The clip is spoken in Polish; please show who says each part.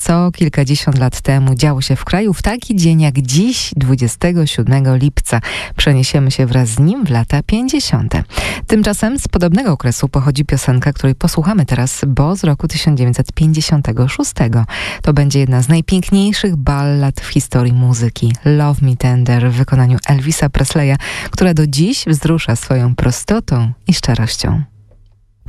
Speaker 1: co kilkadziesiąt lat temu działo się w kraju w taki dzień jak dziś, 27 lipca. Przeniesiemy się wraz z nim w lata 50. Tymczasem z podobnego okresu pochodzi piosenka, której posłuchamy teraz, bo z roku 1956. To będzie jedna z najpiękniejszych ballad w historii muzyki. Love Me Tender w wykonaniu Elvisa Presleya, która do dziś wzrusza swoją prostotą i szczerością.